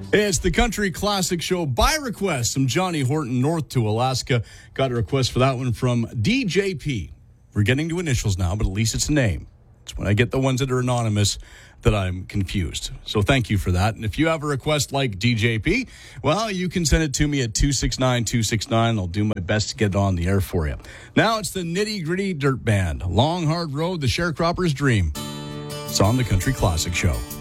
It's the Country Classic Show by request. Some Johnny Horton, North to Alaska. Got a request for that one from DJP. We're getting to initials now, but at least it's a name. It's when I get the ones that are anonymous that I'm confused. So thank you for that. And if you have a request like DJP, well, you can send it to me at 269-269. I'll do my best to get it on the air for you. Now it's the Nitty Gritty Dirt Band. Long, hard road, the sharecropper's dream. It's on the Country Classic Show.